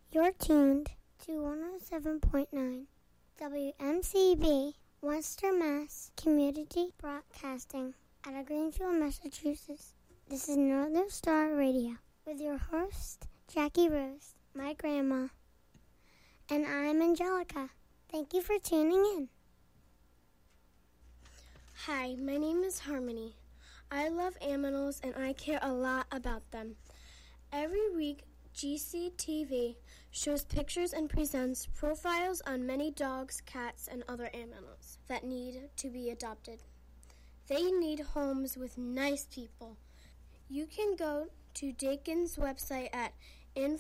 You're tuned to 107.9 WMCB, Worcester, Mass. Community Broadcasting out of Greenfield, Massachusetts. This is Northern Star Radio with your host, Jackie Rose, my grandma, and I'm Angelica. Thank you for tuning in. Hi, my name is Harmony. I love animals and I care a lot about them. Every week, GCTV shows pictures and presents profiles on many dogs, cats, and other animals that need to be adopted. They need homes with nice people. You can go to Dakin's website at